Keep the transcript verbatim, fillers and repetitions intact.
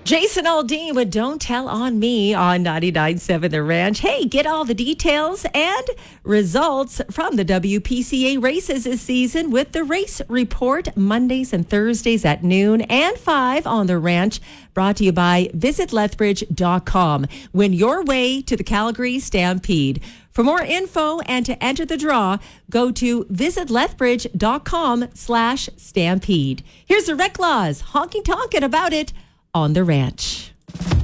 Jason Aldean with Don't Tell on Me on ninety-nine point seven The Ranch. Hey, get all the details and results from the W P C A races this season with the Race Report Mondays and Thursdays at noon and five on The Ranch. Brought to you by visit lethbridge dot com. Win your way to the Calgary Stampede. For more info and to enter the draw, go to visit lethbridge dot com slash stampede. Here's the Rec Laws honking talking about it on The Ranch.